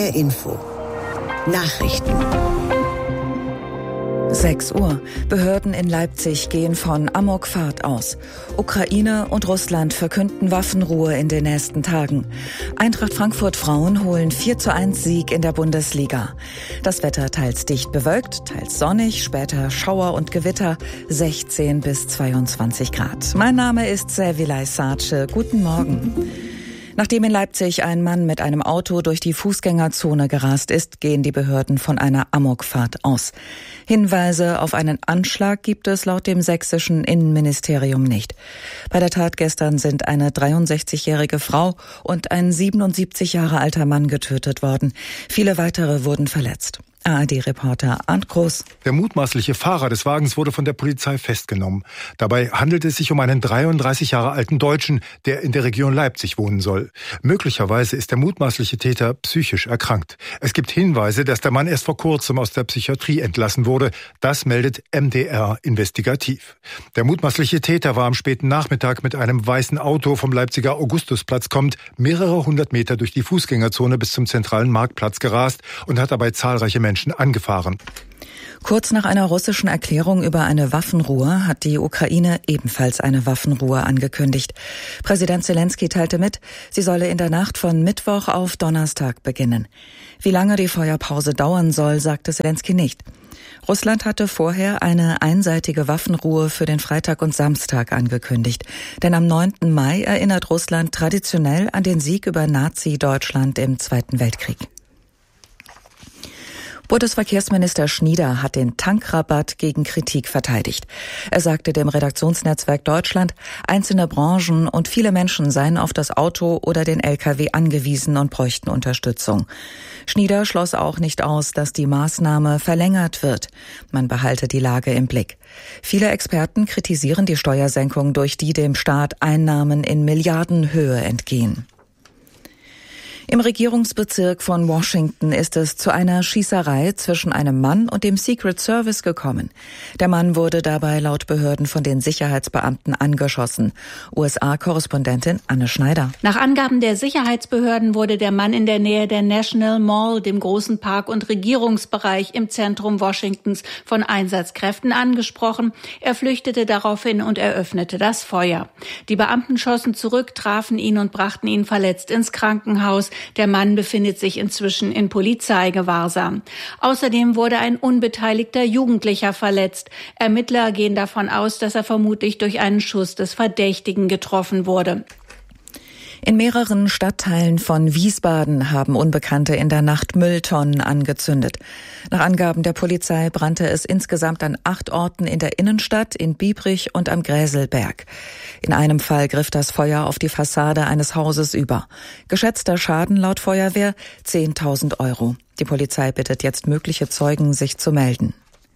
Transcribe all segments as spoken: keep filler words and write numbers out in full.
H R Info. Nachrichten. sechs Uhr. Behörden in Leipzig gehen von Amokfahrt aus. Ukraine und Russland verkünden Waffenruhe in den nächsten Tagen. Eintracht Frankfurt Frauen holen vier zu eins Sieg in der Bundesliga. Das Wetter teils dicht bewölkt, teils sonnig, später Schauer und Gewitter, sechzehn bis zweiundzwanzig Grad. Mein Name ist Servilay Sace. Guten Morgen. Nachdem in Leipzig ein Mann mit einem Auto durch die Fußgängerzone gerast ist, gehen die Behörden von einer Amokfahrt aus. Hinweise auf einen Anschlag gibt es laut dem sächsischen Innenministerium nicht. Bei der Tat gestern sind eine dreiundsechzigjährige Frau und ein siebenundsiebzig Jahre alter Mann getötet worden. Viele weitere wurden verletzt. A R D-Reporter Arndt Groß. Der mutmaßliche Fahrer des Wagens wurde von der Polizei festgenommen. Dabei handelt es sich um einen dreiunddreißig Jahre alten Deutschen, der in der Region Leipzig wohnen soll. Möglicherweise ist der mutmaßliche Täter psychisch erkrankt. Es gibt Hinweise, dass der Mann erst vor kurzem aus der Psychiatrie entlassen wurde. Das meldet M D R investigativ. Der mutmaßliche Täter war am späten Nachmittag mit einem weißen Auto vom Leipziger Augustusplatz kommend mehrere hundert Meter durch die Fußgängerzone bis zum zentralen Marktplatz gerast und hat dabei zahlreiche Menschen angefahren. Kurz nach einer russischen Erklärung über eine Waffenruhe hat die Ukraine ebenfalls eine Waffenruhe angekündigt. Präsident Zelensky teilte mit, sie solle in der Nacht von Mittwoch auf Donnerstag beginnen. Wie lange die Feuerpause dauern soll, sagte Zelensky nicht. Russland hatte vorher eine einseitige Waffenruhe für den Freitag und Samstag angekündigt. Denn am neunten Mai erinnert Russland traditionell an den Sieg über Nazi-Deutschland im Zweiten Weltkrieg. Bundesverkehrsminister Schnieder hat den Tankrabatt gegen Kritik verteidigt. Er sagte dem Redaktionsnetzwerk Deutschland, einzelne Branchen und viele Menschen seien auf das Auto oder den L K W angewiesen und bräuchten Unterstützung. Schnieder schloss auch nicht aus, dass die Maßnahme verlängert wird. Man behalte die Lage im Blick. Viele Experten kritisieren die Steuersenkung, durch die dem Staat Einnahmen in Milliardenhöhe entgehen. Im Regierungsbezirk von Washington ist es zu einer Schießerei zwischen einem Mann und dem Secret Service gekommen. Der Mann wurde dabei laut Behörden von den Sicherheitsbeamten angeschossen. U S A-Korrespondentin Anne Schneider. Nach Angaben der Sicherheitsbehörden wurde der Mann in der Nähe der National Mall, dem großen Park- und Regierungsbereich im Zentrum Washingtons, von Einsatzkräften angesprochen. Er flüchtete daraufhin und eröffnete das Feuer. Die Beamten schossen zurück, trafen ihn und brachten ihn verletzt ins Krankenhaus. Der Mann befindet sich inzwischen in Polizeigewahrsam. Außerdem wurde ein unbeteiligter Jugendlicher verletzt. Ermittler gehen davon aus, dass er vermutlich durch einen Schuss des Verdächtigen getroffen wurde. In mehreren Stadtteilen von Wiesbaden haben Unbekannte in der Nacht Mülltonnen angezündet. Nach Angaben der Polizei brannte es insgesamt an acht Orten in der Innenstadt, in Biebrich und am Gräselberg. In einem Fall griff das Feuer auf die Fassade eines Hauses über. Geschätzter Schaden laut Feuerwehr zehntausend Euro. Die Polizei bittet jetzt mögliche Zeugen, sich zu melden.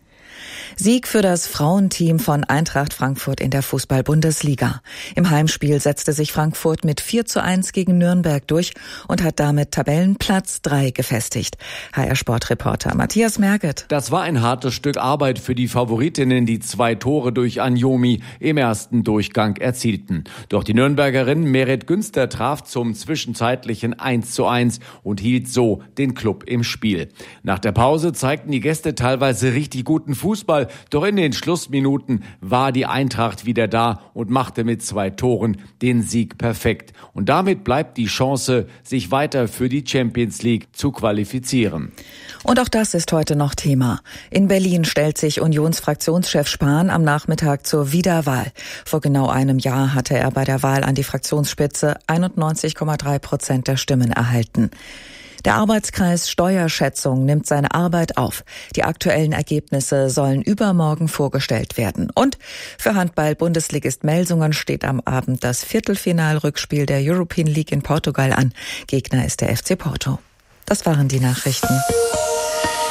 Sieg für das Frauenteam von Eintracht Frankfurt in der Fußball-Bundesliga. Im Heimspiel setzte sich Frankfurt mit vier zu eins gegen Nürnberg durch und hat damit Tabellenplatz drei gefestigt. H R-Sportreporter Matthias Merget. Das war ein hartes Stück Arbeit für die Favoritinnen, die zwei Tore durch Anjomi im ersten Durchgang erzielten. Doch die Nürnbergerin Meret Günster traf zum zwischenzeitlichen eins zu eins und hielt so den Klub im Spiel. Nach der Pause zeigten die Gäste teilweise richtig guten Fußball. Doch in den Schlussminuten war die Eintracht wieder da und machte mit zwei Toren den Sieg perfekt. Und damit bleibt die Chance, sich weiter für die Champions League zu qualifizieren. Und auch das ist heute noch Thema. In Berlin stellt sich Unionsfraktionschef Spahn am Nachmittag zur Wiederwahl. Vor genau einem Jahr hatte er bei der Wahl an die Fraktionsspitze einundneunzig Komma drei Prozent der Stimmen erhalten. Der Arbeitskreis Steuerschätzung nimmt seine Arbeit auf. Die aktuellen Ergebnisse sollen übermorgen vorgestellt werden. Und für Handball-Bundesligist Melsungen steht am Abend das Viertelfinalrückspiel der European League in Portugal an. Gegner ist der F C Porto. Das waren die Nachrichten.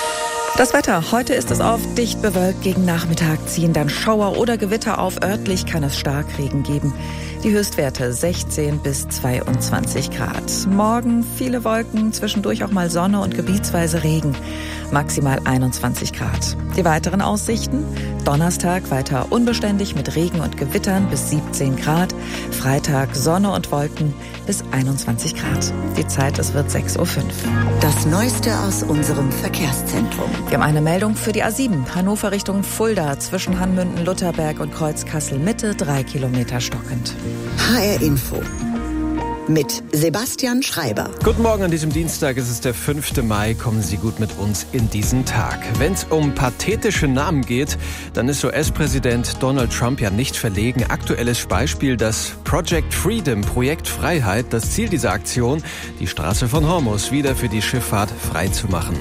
Das Wetter. Heute ist es oft dicht bewölkt. Gegen Nachmittag ziehen dann Schauer oder Gewitter auf. Örtlich kann es Starkregen geben. Die Höchstwerte sechzehn bis zweiundzwanzig Grad. Morgen viele Wolken, zwischendurch auch mal Sonne und gebietsweise Regen. Maximal einundzwanzig Grad. Die weiteren Aussichten? Donnerstag weiter unbeständig mit Regen und Gewittern bis siebzehn Grad. Freitag Sonne und Wolken bis einundzwanzig Grad. Die Zeit, es wird sechs Uhr fünf. Das Neueste aus unserem Verkehrszentrum. Wir haben eine Meldung für die A sieben. Hannover Richtung Fulda zwischen Hanmünden, Lutherberg und Kreuz Kassel Mitte, drei Kilometer stockend. H R Info mit Sebastian Schreiber. Guten Morgen an diesem Dienstag, es ist der fünfte Mai. Kommen Sie gut mit uns in diesen Tag. Wenn es um pathetische Namen geht, dann ist U S-Präsident Donald Trump ja nicht verlegen. Aktuelles Beispiel das Project Freedom, Projekt Freiheit. Das Ziel dieser Aktion, die Straße von Hormuz wieder für die Schifffahrt frei zu machen.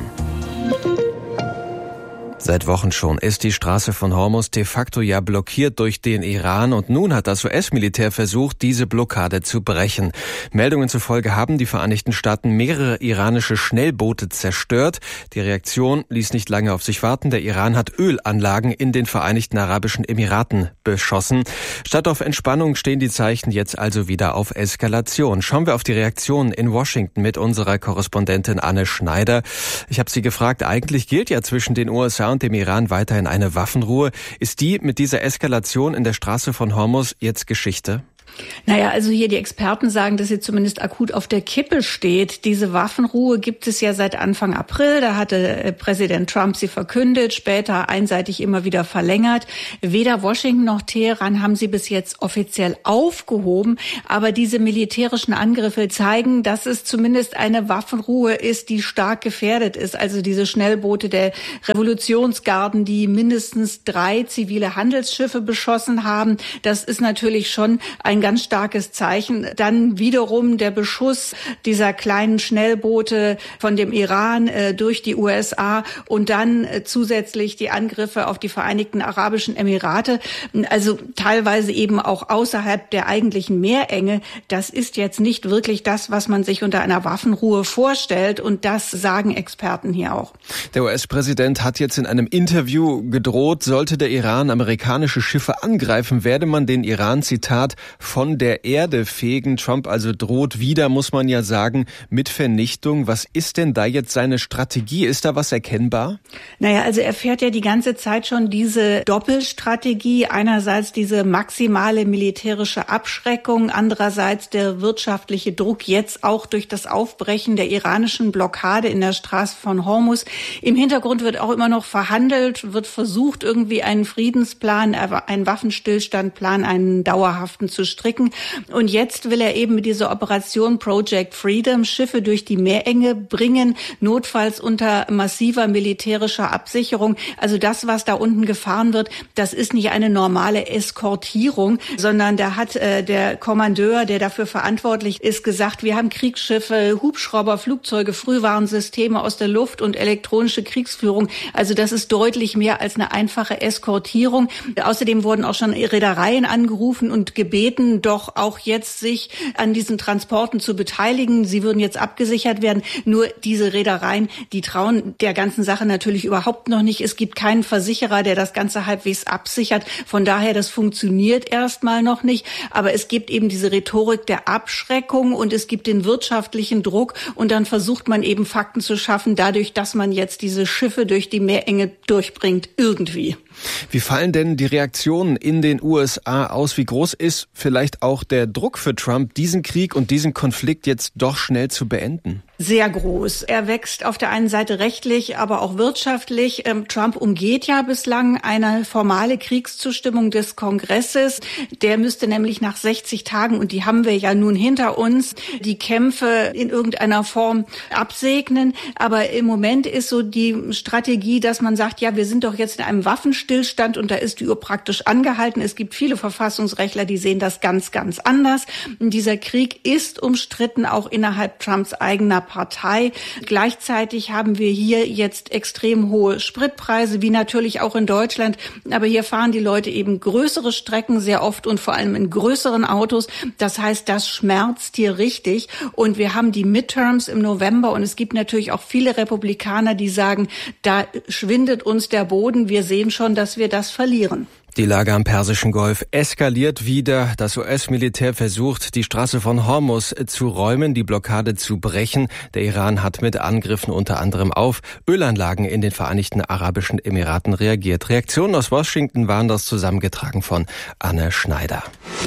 Seit Wochen schon ist die Straße von Hormuz de facto ja blockiert durch den Iran und nun hat das U S-Militär versucht, diese Blockade zu brechen. Meldungen zufolge haben die Vereinigten Staaten mehrere iranische Schnellboote zerstört. Die Reaktion ließ nicht lange auf sich warten. Der Iran hat Ölanlagen in den Vereinigten Arabischen Emiraten beschossen. Statt auf Entspannung stehen die Zeichen jetzt also wieder auf Eskalation. Schauen wir auf die Reaktionen in Washington mit unserer Korrespondentin Anne Schneider. Ich habe sie gefragt, eigentlich gilt ja zwischen den U S A und dem Iran weiterhin eine Waffenruhe. Ist die mit dieser Eskalation in der Straße von Hormuz jetzt Geschichte? Naja, also hier die Experten sagen, dass sie zumindest akut auf der Kippe steht. Diese Waffenruhe gibt es ja seit Anfang April. Da hatte Präsident Trump sie verkündet, später einseitig immer wieder verlängert. Weder Washington noch Teheran haben sie bis jetzt offiziell aufgehoben. Aber diese militärischen Angriffe zeigen, dass es zumindest eine Waffenruhe ist, die stark gefährdet ist. Also diese Schnellboote der Revolutionsgarden, die mindestens drei zivile Handelsschiffe beschossen haben. Das ist natürlich schon ein ganz starkes Zeichen. Dann wiederum der Beschuss dieser kleinen Schnellboote von dem Iran äh, durch die U S A und dann äh, zusätzlich die Angriffe auf die Vereinigten Arabischen Emirate. Also teilweise eben auch außerhalb der eigentlichen Meerenge. Das ist jetzt nicht wirklich das, was man sich unter einer Waffenruhe vorstellt. Und das sagen Experten hier auch. Der U S-Präsident hat jetzt in einem Interview gedroht, sollte der Iran amerikanische Schiffe angreifen, werde man den Iran, Zitat, von der Erde fegen. Trump also droht wieder, muss man ja sagen, mit Vernichtung. Was ist denn da jetzt seine Strategie? Ist da was erkennbar? Naja, also er fährt ja die ganze Zeit schon diese Doppelstrategie. Einerseits diese maximale militärische Abschreckung, andererseits der wirtschaftliche Druck jetzt auch durch das Aufbrechen der iranischen Blockade in der Straße von Hormuz. Im Hintergrund wird auch immer noch verhandelt, wird versucht, irgendwie einen Friedensplan, einen Waffenstillstandplan, einen dauerhaften zu stricken. Und jetzt will er eben mit dieser Operation Project Freedom Schiffe durch die Meerenge bringen, notfalls unter massiver militärischer Absicherung. Also das, was da unten gefahren wird, das ist nicht eine normale Eskortierung, sondern da hat äh, der Kommandeur, der dafür verantwortlich ist, gesagt, wir haben Kriegsschiffe, Hubschrauber, Flugzeuge, Frühwarnsysteme aus der Luft und elektronische Kriegsführung. Also das ist deutlich mehr als eine einfache Eskortierung. Außerdem wurden auch schon Reedereien angerufen und gebeten, doch auch jetzt sich an diesen Transporten zu beteiligen. Sie würden jetzt abgesichert werden. Nur diese Reedereien, die trauen der ganzen Sache natürlich überhaupt noch nicht. Es gibt keinen Versicherer, der das Ganze halbwegs absichert. Von daher, das funktioniert erstmal noch nicht. Aber es gibt eben diese Rhetorik der Abschreckung und es gibt den wirtschaftlichen Druck. Und dann versucht man eben Fakten zu schaffen, dadurch, dass man jetzt diese Schiffe durch die Meerenge durchbringt, irgendwie. Wie fallen denn die Reaktionen in den U S A aus? Wie groß ist vielleicht auch der Druck für Trump, diesen Krieg und diesen Konflikt jetzt doch schnell zu beenden? Sehr groß. Er wächst auf der einen Seite rechtlich, aber auch wirtschaftlich. Trump umgeht ja bislang eine formale Kriegszustimmung des Kongresses. Der müsste nämlich nach sechzig Tagen, und die haben wir ja nun hinter uns, die Kämpfe in irgendeiner Form absegnen. Aber im Moment ist so die Strategie, dass man sagt, ja, wir sind doch jetzt in einem Waffenstillstand und da ist die Uhr praktisch angehalten. Es gibt viele Verfassungsrechtler, die sehen das ganz, ganz anders. Und dieser Krieg ist umstritten, auch innerhalb Trumps eigener Partei. Gleichzeitig haben wir hier jetzt extrem hohe Spritpreise, wie natürlich auch in Deutschland. Aber hier fahren die Leute eben größere Strecken sehr oft und vor allem in größeren Autos. Das heißt, das schmerzt hier richtig. Und wir haben die Midterms im November und es gibt natürlich auch viele Republikaner, die sagen, da schwindet uns der Boden. Wir sehen schon, dass wir das verlieren. Die Lage am Persischen Golf eskaliert wieder. Das U S-Militär versucht, die Straße von Hormuz zu räumen, die Blockade zu brechen. Der Iran hat mit Angriffen unter anderem auf Ölanlagen in den Vereinigten Arabischen Emiraten reagiert. Reaktionen aus Washington waren das, zusammengetragen von Anne Schneider.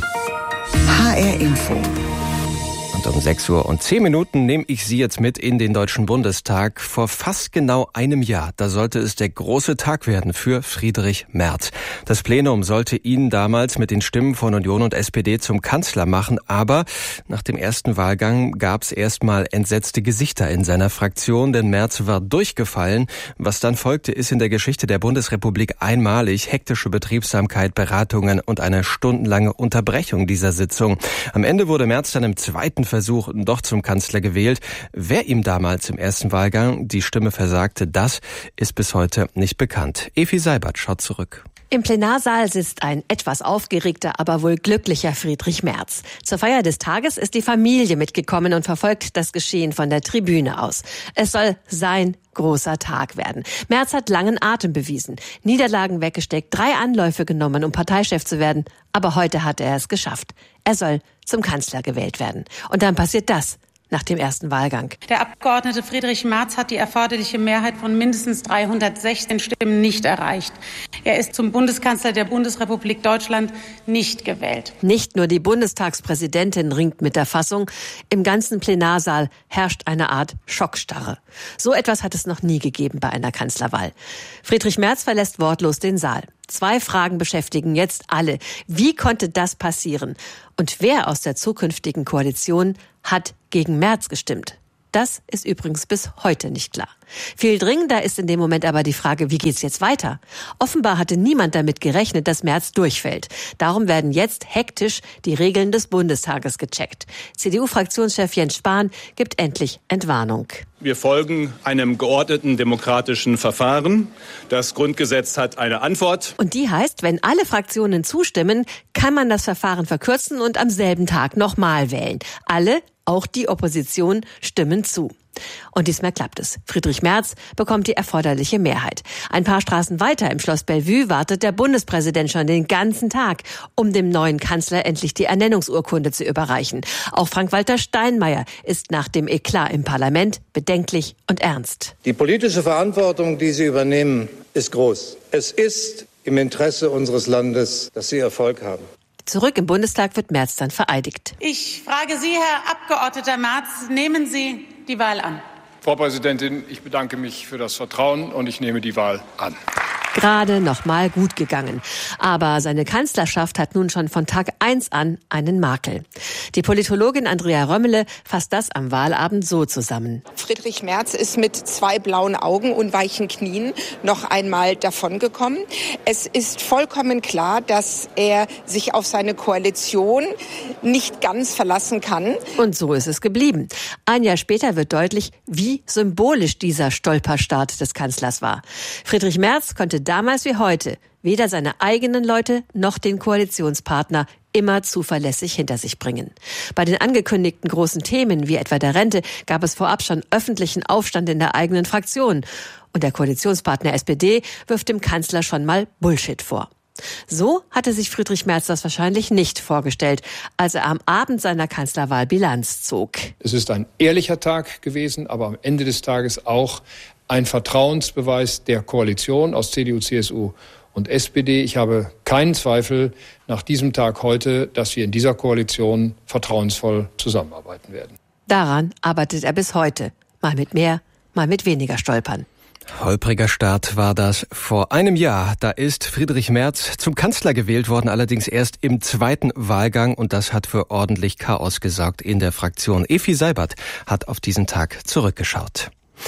H R Info. Und um sechs Uhr und zehn Minuten nehme ich Sie jetzt mit in den Deutschen Bundestag. Vor fast genau einem Jahr, da sollte es der große Tag werden für Friedrich Merz. Das Plenum sollte ihn damals mit den Stimmen von Union und S P D zum Kanzler machen, aber nach dem ersten Wahlgang gab es erstmal entsetzte Gesichter in seiner Fraktion, denn Merz war durchgefallen. Was dann folgte, ist in der Geschichte der Bundesrepublik einmalig: hektische Betriebsamkeit, Beratungen und eine stundenlange Unterbrechung dieser Sitzung. Am Ende wurde Merz dann im zweiten Versuch doch zum Kanzler gewählt. Wer ihm damals im ersten Wahlgang die Stimme versagte, das ist bis heute nicht bekannt. Evi Seibert schaut zurück. Im Plenarsaal sitzt ein etwas aufgeregter, aber wohl glücklicher Friedrich Merz. Zur Feier des Tages ist die Familie mitgekommen und verfolgt das Geschehen von der Tribüne aus. Es soll sein großer Tag werden. Merz hat langen Atem bewiesen, Niederlagen weggesteckt, drei Anläufe genommen, um Parteichef zu werden. Aber heute hat er es geschafft. Er soll zum Kanzler gewählt werden. Und dann passiert das nach dem ersten Wahlgang. Der Abgeordnete Friedrich Merz hat die erforderliche Mehrheit von mindestens dreihundertsechzehn Stimmen nicht erreicht. Er ist zum Bundeskanzler der Bundesrepublik Deutschland nicht gewählt. Nicht nur die Bundestagspräsidentin ringt mit der Fassung. Im ganzen Plenarsaal herrscht eine Art Schockstarre. So etwas hat es noch nie gegeben bei einer Kanzlerwahl. Friedrich Merz verlässt wortlos den Saal. Zwei Fragen beschäftigen jetzt alle. Wie konnte das passieren? Und wer aus der zukünftigen Koalition hat gegen Merz gestimmt? Das ist übrigens bis heute nicht klar. Viel dringender ist in dem Moment aber die Frage, wie geht's jetzt weiter? Offenbar hatte niemand damit gerechnet, dass Merz durchfällt. Darum werden jetzt hektisch die Regeln des Bundestages gecheckt. C D U-Fraktionschef Jens Spahn gibt endlich Entwarnung. Wir folgen einem geordneten demokratischen Verfahren. Das Grundgesetz hat eine Antwort. Und die heißt, wenn alle Fraktionen zustimmen, kann man das Verfahren verkürzen und am selben Tag nochmal wählen. Alle, auch die Opposition, stimmen zu. Und diesmal klappt es. Friedrich Merz bekommt die erforderliche Mehrheit. Ein paar Straßen weiter im Schloss Bellevue wartet der Bundespräsident schon den ganzen Tag, um dem neuen Kanzler endlich die Ernennungsurkunde zu überreichen. Auch Frank-Walter Steinmeier ist nach dem Eklat im Parlament bedenklich und ernst. Die politische Verantwortung, die Sie übernehmen, ist groß. Es ist im Interesse unseres Landes, dass Sie Erfolg haben. Zurück im Bundestag wird Merz dann vereidigt. Ich frage Sie, Herr Abgeordneter Merz, nehmen Sie die Wahl an? Frau Präsidentin, ich bedanke mich für das Vertrauen und ich nehme die Wahl an. Gerade noch mal gut gegangen. Aber seine Kanzlerschaft hat nun schon von Tag eins an einen Makel. Die Politologin Andrea Römmele fasst das am Wahlabend so zusammen. Friedrich Merz ist mit zwei blauen Augen und weichen Knien noch einmal davongekommen. Es ist vollkommen klar, dass er sich auf seine Koalition nicht ganz verlassen kann. Und so ist es geblieben. Ein Jahr später wird deutlich, wie symbolisch dieser Stolperstart des Kanzlers war. Friedrich Merz konnte damals wie heute weder seine eigenen Leute noch den Koalitionspartner immer zuverlässig hinter sich bringen. Bei den angekündigten großen Themen wie etwa der Rente gab es vorab schon öffentlichen Aufstand in der eigenen Fraktion. Und der Koalitionspartner S P D wirft dem Kanzler schon mal Bullshit vor. So hatte sich Friedrich Merz das wahrscheinlich nicht vorgestellt, als er am Abend seiner Kanzlerwahl Bilanz zog. Es ist ein ehrlicher Tag gewesen, aber am Ende des Tages auch ein Vertrauensbeweis der Koalition aus C D U, C S U und S P D. Ich habe keinen Zweifel nach diesem Tag heute, dass wir in dieser Koalition vertrauensvoll zusammenarbeiten werden. Daran arbeitet er bis heute. Mal mit mehr, mal mit weniger Stolpern. Holpriger Start war das vor einem Jahr. Da ist Friedrich Merz zum Kanzler gewählt worden, allerdings erst im zweiten Wahlgang. Und das hat für ordentlich Chaos gesorgt in der Fraktion. Evi Seibert hat auf diesen Tag zurückgeschaut.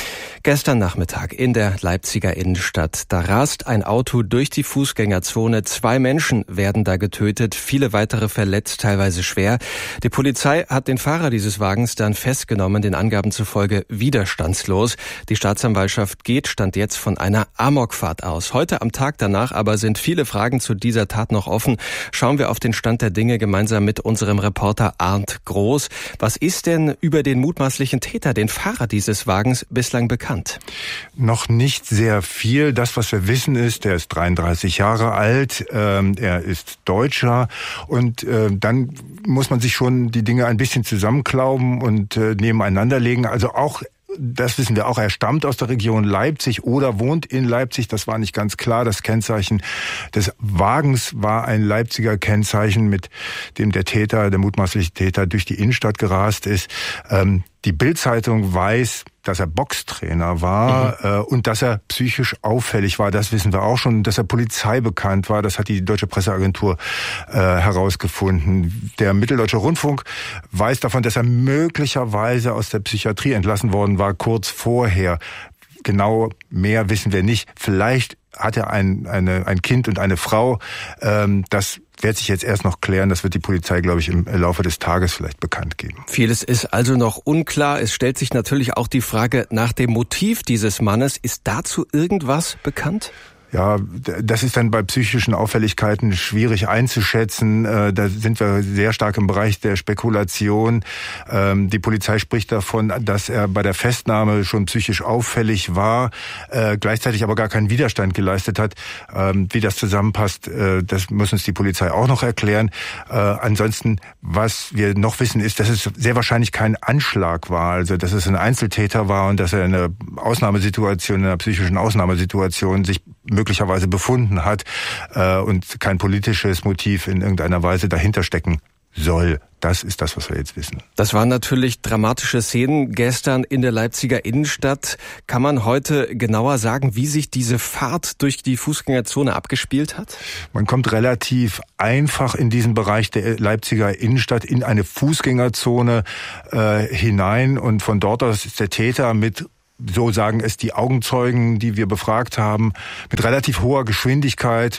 Gestern Nachmittag in der Leipziger Innenstadt. Da rast ein Auto durch die Fußgängerzone. Zwei Menschen werden da getötet, viele weitere verletzt, teilweise schwer. Die Polizei hat den Fahrer dieses Wagens dann festgenommen, den Angaben zufolge widerstandslos. Die Staatsanwaltschaft geht stand jetzt von einer Amokfahrt aus. Heute am Tag danach aber sind viele Fragen zu dieser Tat noch offen. Schauen wir auf den Stand der Dinge gemeinsam mit unserem Reporter Arndt Groß. Was ist denn über den mutmaßlichen Täter, den Fahrer dieses Wagens, bislang bekannt? Noch nicht sehr viel. Das, was wir wissen, ist, er ist dreiunddreißig Jahre alt, ähm, er ist Deutscher und äh, dann muss man sich schon die Dinge ein bisschen zusammenklauben und äh, nebeneinander legen. Also auch das wissen wir auch, er stammt aus der Region Leipzig oder wohnt in Leipzig. Das war nicht ganz klar. Das Kennzeichen des Wagens war ein Leipziger Kennzeichen, mit dem der Täter, der mutmaßliche Täter, durch die Innenstadt gerast ist. Ähm, die Bild-Zeitung weiß, dass er Boxtrainer war mhm. äh, und dass er psychisch auffällig war. Das wissen wir auch schon. Dass er Polizei bekannt war, das hat die Deutsche Presseagentur äh, herausgefunden. Der Mitteldeutsche Rundfunk weiß davon, dass er möglicherweise aus der Psychiatrie entlassen worden war, kurz vorher. Genau mehr wissen wir nicht. Vielleicht hat er ein, eine, ein Kind und eine Frau. Ähm, das wird sich jetzt erst noch klären. Das wird die Polizei, glaube ich, im Laufe des Tages vielleicht bekannt geben. Vieles ist also noch unklar. Es stellt sich natürlich auch die Frage nach dem Motiv dieses Mannes. Ist dazu irgendwas bekannt? Ja, das ist dann bei psychischen Auffälligkeiten schwierig einzuschätzen. Da sind wir sehr stark im Bereich der Spekulation. Die Polizei spricht davon, dass er bei der Festnahme schon psychisch auffällig war, gleichzeitig aber gar keinen Widerstand geleistet hat. Wie das zusammenpasst, das muss uns die Polizei auch noch erklären. Ansonsten, was wir noch wissen, ist, dass es sehr wahrscheinlich kein Anschlag war, also dass es ein Einzeltäter war und dass er in einer Ausnahmesituation, in einer psychischen Ausnahmesituation sich möglicherweise befunden hat äh, und kein politisches Motiv in irgendeiner Weise dahinter stecken soll. Das ist das, was wir jetzt wissen. Das waren natürlich dramatische Szenen gestern in der Leipziger Innenstadt. Kann man heute genauer sagen, wie sich diese Fahrt durch die Fußgängerzone abgespielt hat? Man kommt relativ einfach in diesen Bereich der Leipziger Innenstadt in eine Fußgängerzone äh, hinein und von dort aus ist der Täter mit, so sagen es die Augenzeugen, die wir befragt haben, mit relativ hoher Geschwindigkeit.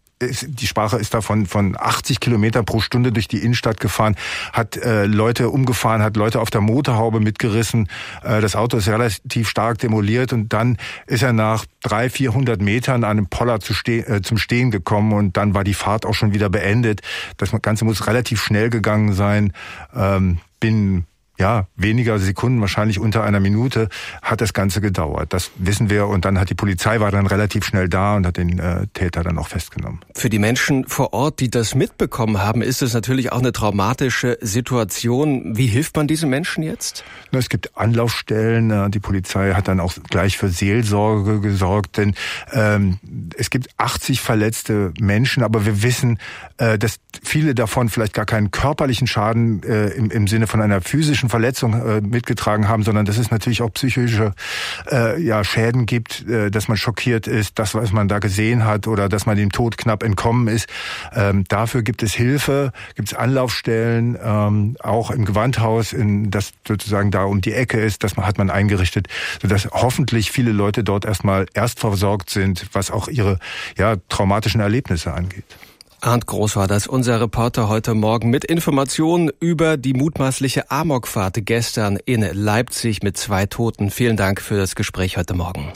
Die Sprache ist da von, von achtzig Kilometer pro Stunde durch die Innenstadt gefahren, hat äh, Leute umgefahren, hat Leute auf der Motorhaube mitgerissen. Äh, das Auto ist relativ stark demoliert und dann ist er nach dreihundert, vierhundert Metern an einem Poller zu ste- äh, zum Stehen gekommen und dann war die Fahrt auch schon wieder beendet. Das Ganze muss relativ schnell gegangen sein. Ähm, bin Ja, weniger Sekunden, wahrscheinlich unter einer Minute, hat das Ganze gedauert. Das wissen wir. Und dann hat die Polizei, war dann relativ schnell da und hat den äh, Täter dann auch festgenommen. Für die Menschen vor Ort, die das mitbekommen haben, ist es natürlich auch eine traumatische Situation. Wie hilft man diesen Menschen jetzt? Es gibt Anlaufstellen. Die Polizei hat dann auch gleich für Seelsorge gesorgt. Denn ähm, es gibt achtzig verletzte Menschen. Aber wir wissen, äh, dass viele davon vielleicht gar keinen körperlichen Schaden äh, im, im Sinne von einer physischen Verletzung äh, mitgetragen haben, sondern dass es natürlich auch psychische äh, ja, Schäden gibt, äh, dass man schockiert ist, das, was man da gesehen hat oder dass man dem Tod knapp entkommen ist. Ähm, dafür gibt es Hilfe, gibt es Anlaufstellen, ähm, auch im Gewandhaus, in, das sozusagen da um die Ecke ist, das hat man eingerichtet, sodass hoffentlich viele Leute dort erstmal erst versorgt sind, was auch ihre ja, traumatischen Erlebnisse angeht. Arndt Groß war das, unser Reporter heute Morgen mit Informationen über die mutmaßliche Amokfahrt gestern in Leipzig mit zwei Toten. Vielen Dank für das Gespräch heute Morgen.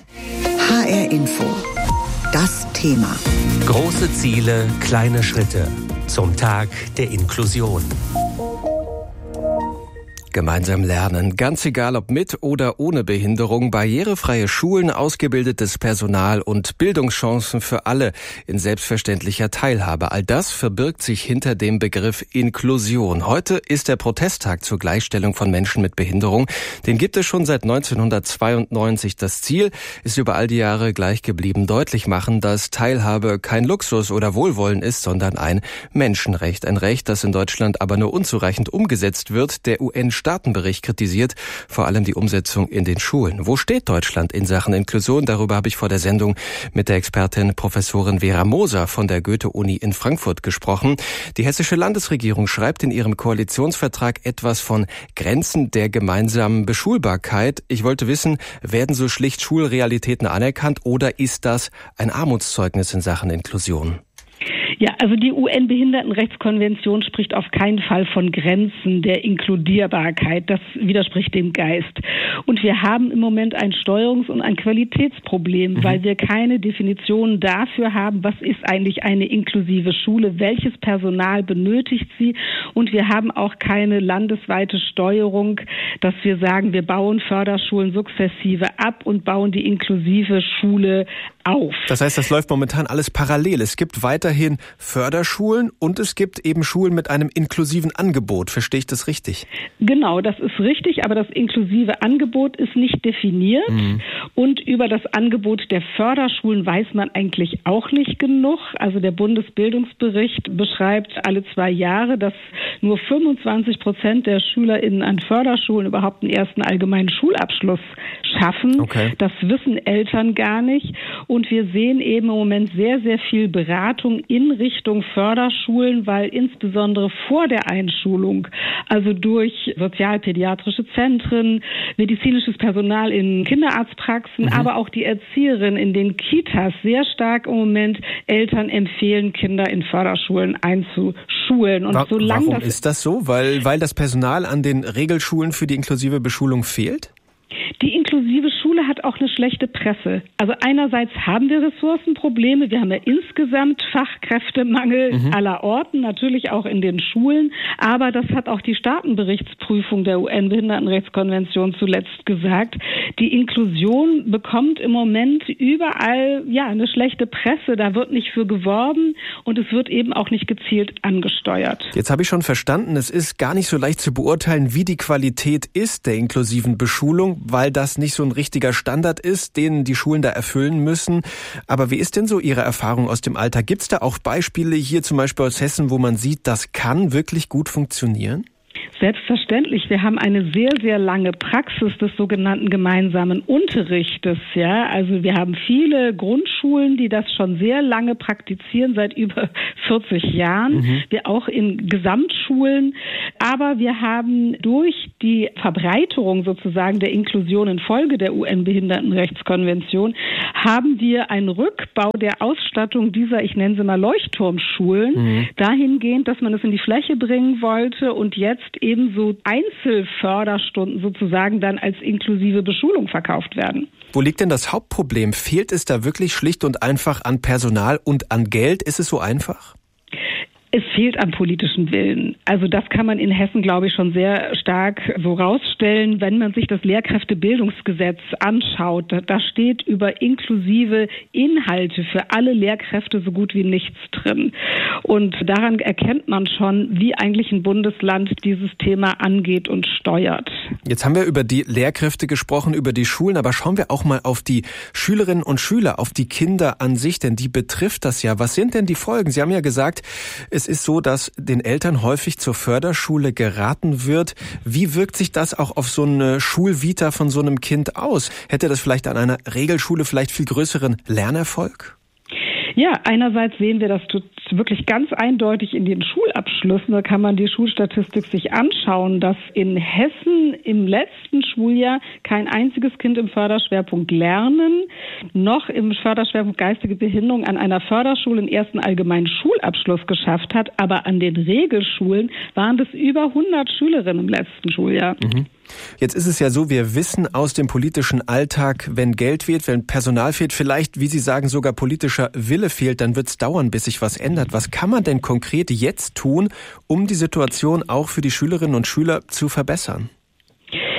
H R Info. Das Thema. Große Ziele, kleine Schritte zum Tag der Inklusion. Gemeinsam lernen, ganz egal ob mit oder ohne Behinderung, barrierefreie Schulen, ausgebildetes Personal und Bildungschancen für alle in selbstverständlicher Teilhabe. All das verbirgt sich hinter dem Begriff Inklusion. Heute ist der Protesttag zur Gleichstellung von Menschen mit Behinderung. Den gibt es schon seit neunzehnhundertzweiundneunzig. Das Ziel ist über all die Jahre gleich geblieben. Deutlich machen, dass Teilhabe kein Luxus oder Wohlwollen ist, sondern ein Menschenrecht. Ein Recht, das in Deutschland aber nur unzureichend umgesetzt wird. Der U N Staatenbericht kritisiert, vor allem die Umsetzung in den Schulen. Wo steht Deutschland in Sachen Inklusion? Darüber habe ich vor der Sendung mit der Expertin Professorin Vera Moser von der Goethe-Uni in Frankfurt gesprochen. Die hessische Landesregierung schreibt in ihrem Koalitionsvertrag etwas von Grenzen der gemeinsamen Beschulbarkeit. Ich wollte wissen, werden so schlicht Schulrealitäten anerkannt oder ist das ein Armutszeugnis in Sachen Inklusion? Ja, also die U N-Behindertenrechtskonvention spricht auf keinen Fall von Grenzen der Inkludierbarkeit. Das widerspricht dem Geist. Und wir haben im Moment ein Steuerungs- und ein Qualitätsproblem, mhm. weil wir keine Definition dafür haben, was ist eigentlich eine inklusive Schule, welches Personal benötigt sie. Und wir haben auch keine landesweite Steuerung, dass wir sagen, wir bauen Förderschulen sukzessive ab und bauen die inklusive Schule auf. Das heißt, das läuft momentan alles parallel. Es gibt weiterhin Förderschulen und es gibt eben Schulen mit einem inklusiven Angebot. Verstehe ich das richtig? Genau, das ist richtig, aber das inklusive Angebot ist nicht definiert. Mhm. Und über das Angebot der Förderschulen weiß man eigentlich auch nicht genug. Also der Bundesbildungsbericht beschreibt alle zwei Jahre, dass nur fünfundzwanzig Prozent der SchülerInnen an Förderschulen überhaupt einen ersten allgemeinen Schulabschluss schaffen. Okay. Das wissen Eltern gar nicht. Und wir sehen eben im Moment sehr, sehr viel Beratung in Richtung Förderschulen, weil insbesondere vor der Einschulung, also durch sozialpädiatrische Zentren, medizinisches Personal in Kinderarztpraxen, mhm. aber auch die Erzieherinnen in den Kitas sehr stark im Moment Eltern empfehlen, Kinder in Förderschulen einzuschulen. Und Wa- solange warum das ist das so? Weil, weil das Personal an den Regelschulen für die inklusive Beschulung fehlt? Die inklusive Schule hat auch eine schlechte Presse. Also einerseits haben wir Ressourcenprobleme. Wir haben ja insgesamt Fachkräftemangel mhm. aller Orten, natürlich auch in den Schulen. Aber das hat auch die Staatenberichtsprüfung der U N-Behindertenrechtskonvention zuletzt gesagt. Die Inklusion bekommt im Moment überall ja eine schlechte Presse. Da wird nicht für geworben und es wird eben auch nicht gezielt angesteuert. Jetzt habe ich schon verstanden, es ist gar nicht so leicht zu beurteilen, wie die Qualität ist der inklusiven Beschulung, weil das nicht so ein richtiger Standard ist, den die Schulen da erfüllen müssen. Aber wie ist denn so Ihre Erfahrung aus dem Alltag? Gibt es da auch Beispiele hier zum Beispiel aus Hessen, wo man sieht, das kann wirklich gut funktionieren? Selbstverständlich. Wir haben eine sehr, sehr lange Praxis des sogenannten gemeinsamen Unterrichtes. Ja, also wir haben viele Grundschulen, die das schon sehr lange praktizieren, seit über vierzig Jahren. Mhm. Wir auch in Gesamtschulen. Aber wir haben durch die Verbreiterung sozusagen der Inklusion infolge der U N-Behindertenrechtskonvention haben wir einen Rückbau der Ausstattung dieser, ich nenne sie mal Leuchtturmschulen, mhm. dahingehend, dass man es in die Fläche bringen wollte und jetzt ebenso Einzelförderstunden sozusagen dann als inklusive Beschulung verkauft werden. Wo liegt denn das Hauptproblem? Fehlt es da wirklich schlicht und einfach an Personal und an Geld? Ist es so einfach? Es fehlt am politischen Willen. Also das kann man in Hessen, glaube ich, schon sehr stark so rausstellen, wenn man sich das Lehrkräftebildungsgesetz anschaut. Da steht über inklusive Inhalte für alle Lehrkräfte so gut wie nichts drin. Und daran erkennt man schon, wie eigentlich ein Bundesland dieses Thema angeht und steuert. Jetzt haben wir über die Lehrkräfte gesprochen, über die Schulen, aber schauen wir auch mal auf die Schülerinnen und Schüler, auf die Kinder an sich, denn die betrifft das ja. Was sind denn die Folgen? Sie haben ja gesagt, es ist so, dass den Eltern häufig zur Förderschule geraten wird. Wie wirkt sich das auch auf so eine Schulvita von so einem Kind aus? Hätte das vielleicht an einer Regelschule vielleicht viel größeren Lernerfolg? Ja, einerseits sehen wir das wirklich ganz eindeutig in den Schulabschlüssen. Da kann man die Schulstatistik sich anschauen, dass in Hessen im letzten Schuljahr kein einziges Kind im Förderschwerpunkt Lernen noch im Förderschwerpunkt geistige Behinderung an einer Förderschule einen ersten allgemeinen Schulabschluss geschafft hat. Aber an den Regelschulen waren das über hundert Schülerinnen im letzten Schuljahr. Mhm. Jetzt ist es ja so, wir wissen aus dem politischen Alltag, wenn Geld fehlt, wenn Personal fehlt, vielleicht, wie Sie sagen, sogar politischer Wille fehlt, dann wird es dauern, bis sich was ändert. Was kann man denn konkret jetzt tun, um die Situation auch für die Schülerinnen und Schüler zu verbessern?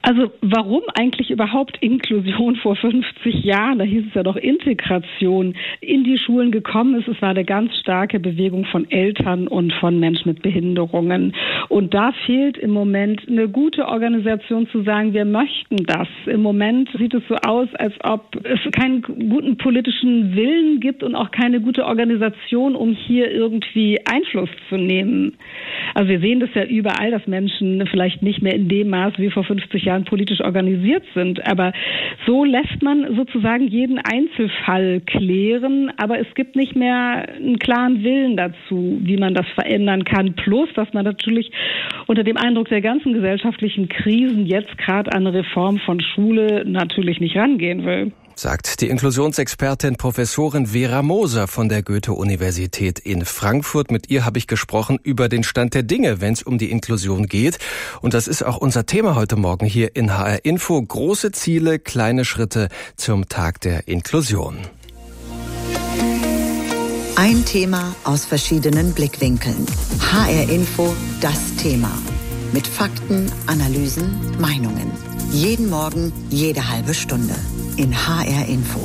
Also warum eigentlich überhaupt Inklusion vor fünfzig Jahren, da hieß es ja doch Integration, in die Schulen gekommen ist? Es war eine ganz starke Bewegung von Eltern und von Menschen mit Behinderungen. Und da fehlt im Moment eine gute Organisation zu sagen, wir möchten das. Im Moment sieht es so aus, als ob es keinen guten politischen Willen gibt und auch keine gute Organisation, um hier irgendwie Einfluss zu nehmen. Also wir sehen das ja überall, dass Menschen vielleicht nicht mehr in dem Maß wie vor fünfzig Jahren politisch organisiert sind. Aber so lässt man sozusagen jeden Einzelfall klären, aber es gibt nicht mehr einen klaren Willen dazu, wie man das verändern kann. Plus, dass man natürlich unter dem Eindruck der ganzen gesellschaftlichen Krisen jetzt gerade an eine Reform von Schule natürlich nicht rangehen will. Sagt die Inklusionsexpertin Professorin Vera Moser von der Goethe-Universität in Frankfurt. Mit ihr habe ich gesprochen über den Stand der Dinge, wenn es um die Inklusion geht. Und das ist auch unser Thema heute Morgen hier in H R Info. Große Ziele, kleine Schritte zum Tag der Inklusion. Ein Thema aus verschiedenen Blickwinkeln. H R Info, das Thema. Mit Fakten, Analysen, Meinungen. Jeden Morgen, jede halbe Stunde. In H R Info.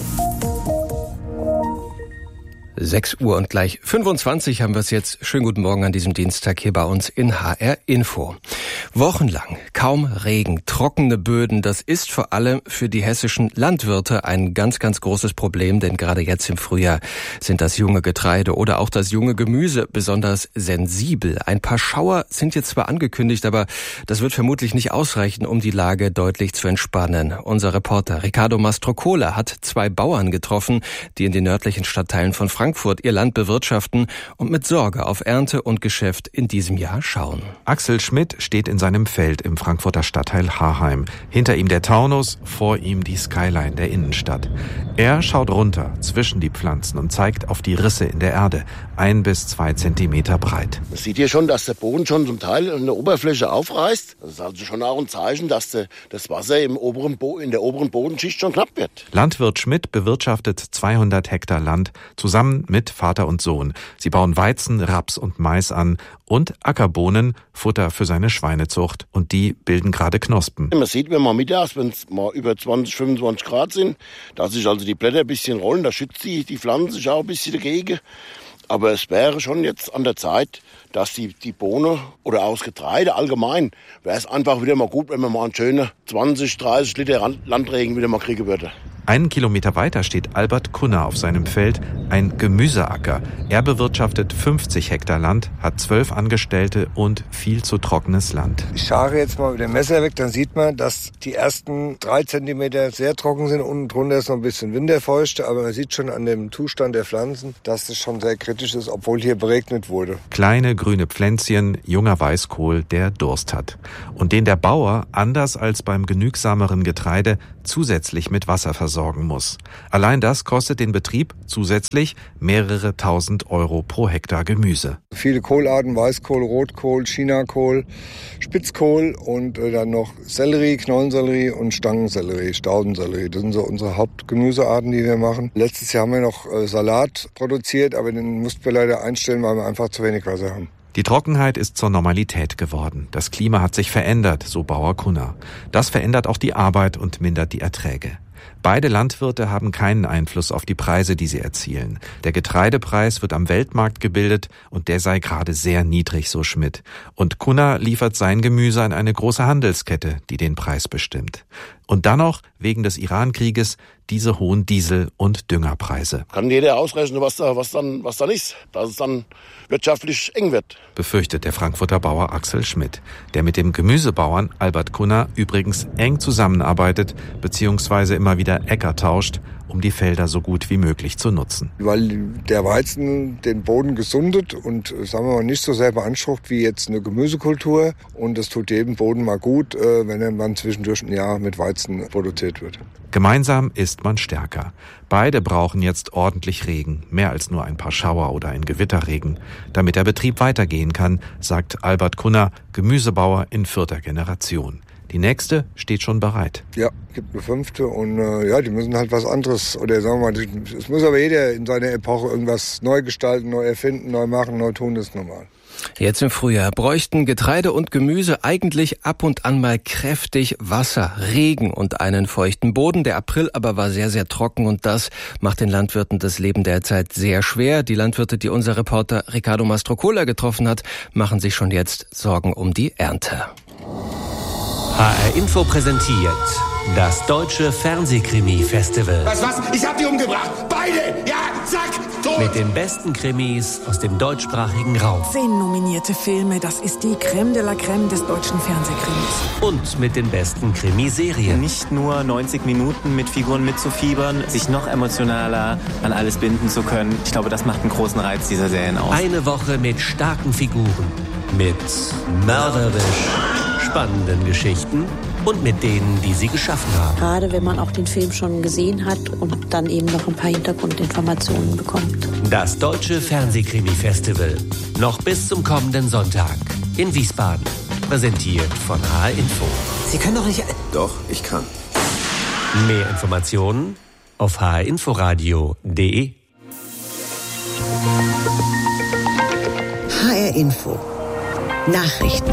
sechs Uhr und gleich fünfundzwanzig haben wir es jetzt. Schönen guten Morgen an diesem Dienstag hier bei uns in H R Info. Wochenlang kaum Regen, trockene Böden, das ist vor allem für die hessischen Landwirte ein ganz, ganz großes Problem, denn gerade jetzt im Frühjahr sind das junge Getreide oder auch das junge Gemüse besonders sensibel. Ein paar Schauer sind jetzt zwar angekündigt, aber das wird vermutlich nicht ausreichen, um die Lage deutlich zu entspannen. Unser Reporter Riccardo Mastrocola hat zwei Bauern getroffen, die in den nördlichen Stadtteilen von Frankfurt ihr Land bewirtschaften und mit Sorge auf Ernte und Geschäft in diesem Jahr schauen. Axel Schmidt steht in seinem Feld im Frankfurter Stadtteil Harheim. Hinter ihm der Taunus, vor ihm die Skyline der Innenstadt. Er schaut runter zwischen die Pflanzen und zeigt auf die Risse in der Erde, ein bis zwei Zentimeter breit. Man sieht hier schon, dass der Boden schon zum Teil an der Oberfläche aufreißt. Das ist also schon auch ein Zeichen, dass der, das Wasser im oberen Bo- in der oberen Bodenschicht schon knapp wird. Landwirt Schmidt bewirtschaftet zweihundert Hektar Land, zusammen mit Vater und Sohn. Sie bauen Weizen, Raps und Mais an und Ackerbohnen, Futter für seine Schweinezucht. Und die bilden gerade Knospen. Man sieht, wenn man mittags, wenn es mal über zwanzig, fünfundzwanzig Grad sind, dass sich also die Blätter ein bisschen rollen, da schützt die, die Pflanze sich auch ein bisschen dagegen. Aber es wäre schon jetzt an der Zeit, dass die, die Bohne oder auch das Getreide allgemein, wäre es einfach wieder mal gut, wenn man mal einen schönen zwanzig, dreißig Liter Landregen wieder mal kriegen würde. Einen Kilometer weiter steht Albert Kunner auf seinem Feld, ein Gemüseacker. Er bewirtschaftet fünfzig Hektar Land, hat zwölf Angestellte und viel zu trockenes Land. Ich schare jetzt mal mit dem Messer weg, dann sieht man, dass die ersten drei Zentimeter sehr trocken sind. Unten drunter ist noch ein bisschen winterfeucht, aber man sieht schon an dem Zustand der Pflanzen, dass es schon sehr kritisch ist, obwohl hier beregnet wurde. Kleine grüne Pflänzchen, junger Weißkohl, der Durst hat. Und den der Bauer, anders als beim genügsameren Getreide, zusätzlich mit Wasser versorgen muss. Allein das kostet den Betrieb zusätzlich mehrere tausend Euro pro Hektar Gemüse. Viele Kohlarten, Weißkohl, Rotkohl, Chinakohl, Spitzkohl und dann noch Sellerie, Knollensellerie und Stangensellerie, Staudensellerie. Das sind so unsere Hauptgemüsearten, die wir machen. Letztes Jahr haben wir noch Salat produziert, aber den mussten wir leider einstellen, weil wir einfach zu wenig Wasser haben. Die Trockenheit ist zur Normalität geworden. Das Klima hat sich verändert, so Bauer Kunner. Das verändert auch die Arbeit und mindert die Erträge. Beide Landwirte haben keinen Einfluss auf die Preise, die sie erzielen. Der Getreidepreis wird am Weltmarkt gebildet und der sei gerade sehr niedrig, so Schmidt. Und Kunner liefert sein Gemüse an eine große Handelskette, die den Preis bestimmt. Und dann noch, wegen des Iran-Krieges, diese hohen Diesel- und Düngerpreise. Kann jeder ausrechnen, was da, was dann, was dann ist, dass es dann wirtschaftlich eng wird. Befürchtet der Frankfurter Bauer Axel Schmidt, der mit dem Gemüsebauern Albert Kunner übrigens eng zusammenarbeitet bzw. immer wieder Äcker tauscht, um die Felder so gut wie möglich zu nutzen. Weil der Weizen den Boden gesundet und, sagen wir mal, nicht so sehr beansprucht wie jetzt eine Gemüsekultur. Und es tut jedem Boden mal gut, wenn er dann zwischendurch ein Jahr mit Weizen produziert wird. Gemeinsam ist man stärker. Beide brauchen jetzt ordentlich Regen, mehr als nur ein paar Schauer oder ein Gewitterregen, damit der Betrieb weitergehen kann, sagt Albert Kunner, Gemüsebauer in vierter Generation. Die nächste steht schon bereit. Ja, gibt eine fünfte und äh, ja, die müssen halt was anderes, oder sagen wir mal, es muss aber jeder in seiner Epoche irgendwas neu gestalten, neu erfinden, neu machen, neu tun, das ist normal. Jetzt im Frühjahr bräuchten Getreide und Gemüse eigentlich ab und an mal kräftig Wasser, Regen und einen feuchten Boden. Der April aber war sehr, sehr trocken und das macht den Landwirten das Leben derzeit sehr schwer. Die Landwirte, die unser Reporter Ricardo Mastrocola getroffen hat, machen sich schon jetzt Sorgen um die Ernte. H R Info präsentiert das Deutsche Fernsehkrimi-Festival. Was, was? Ich hab die umgebracht! Beide! Ja, zack! Tot! Mit den besten Krimis aus dem deutschsprachigen Raum. Zehn nominierte Filme, das ist die Crème de la Crème des deutschen Fernsehkrimis. Und mit den besten Krimiserien. Nicht nur neunzig Minuten mit Figuren mitzufiebern, sich noch emotionaler an alles binden zu können. Ich glaube, das macht einen großen Reiz dieser Serien aus. Eine Woche mit starken Figuren, mit mörderisch spannenden Geschichten und mit denen, die sie geschaffen haben. Gerade wenn man auch den Film schon gesehen hat und dann eben noch ein paar Hintergrundinformationen bekommt. Das Deutsche Fernsehkrimi-Festival. Noch bis zum kommenden Sonntag in Wiesbaden. Präsentiert von H R Info. Sie können doch nicht... Doch, ich kann. Mehr Informationen auf h r inforadio punkt d e. H R Info. Nachrichten.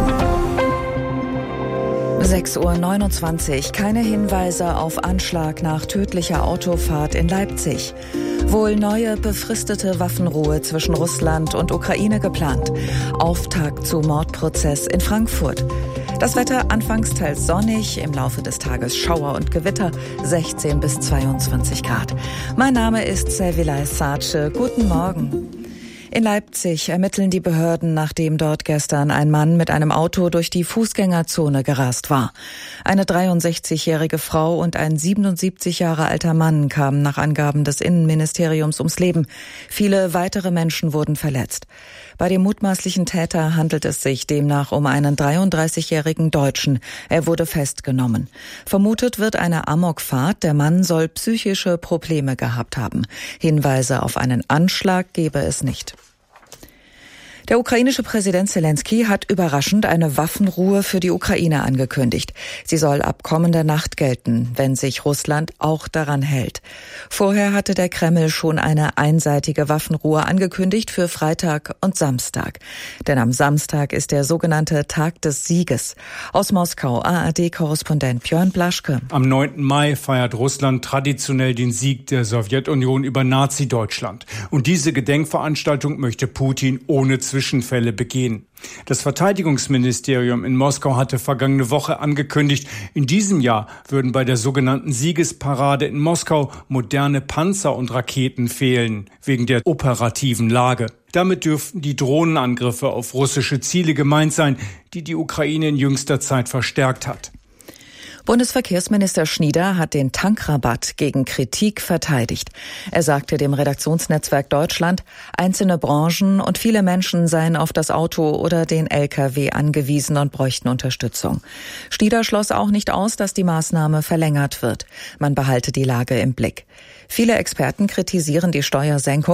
sechs Uhr neunundzwanzig. Keine Hinweise auf Anschlag nach tödlicher Autofahrt in Leipzig. Wohl neue befristete Waffenruhe zwischen Russland und Ukraine geplant. Auftakt zu Mordprozess in Frankfurt. Das Wetter anfangs teils sonnig, im Laufe des Tages Schauer und Gewitter, sechzehn bis zweiundzwanzig Grad. Mein Name ist Servilay Sace. Guten Morgen. In Leipzig ermitteln die Behörden, nachdem dort gestern ein Mann mit einem Auto durch die Fußgängerzone gerast war. Eine dreiundsechzigjährige Frau und ein siebenundsiebzig Jahre alter Mann kamen nach Angaben des Innenministeriums ums Leben. Viele weitere Menschen wurden verletzt. Bei dem mutmaßlichen Täter handelt es sich demnach um einen dreiunddreißigjährigen Deutschen. Er wurde festgenommen. Vermutet wird eine Amokfahrt. Der Mann soll psychische Probleme gehabt haben. Hinweise auf einen Anschlag gebe es nicht. Der ukrainische Präsident Zelensky hat überraschend eine Waffenruhe für die Ukraine angekündigt. Sie soll ab kommender Nacht gelten, wenn sich Russland auch daran hält. Vorher hatte der Kreml schon eine einseitige Waffenruhe angekündigt für Freitag und Samstag. Denn am Samstag ist der sogenannte Tag des Sieges. Aus Moskau A R D-Korrespondent Björn Blaschke. Am neunten Mai feiert Russland traditionell den Sieg der Sowjetunion über Nazi-Deutschland. Und diese Gedenkveranstaltung möchte Putin ohne Zwischenfälle begehen. Das Verteidigungsministerium in Moskau hatte vergangene Woche angekündigt, in diesem Jahr würden bei der sogenannten Siegesparade in Moskau moderne Panzer und Raketen fehlen, wegen der operativen Lage. Damit dürften die Drohnenangriffe auf russische Ziele gemeint sein, die die Ukraine in jüngster Zeit verstärkt hat. Bundesverkehrsminister Schnieder hat den Tankrabatt gegen Kritik verteidigt. Er sagte dem Redaktionsnetzwerk Deutschland, einzelne Branchen und viele Menschen seien auf das Auto oder den L K W angewiesen und bräuchten Unterstützung. Schnieder schloss auch nicht aus, dass die Maßnahme verlängert wird. Man behalte die Lage im Blick. Viele Experten kritisieren die Steuersenkung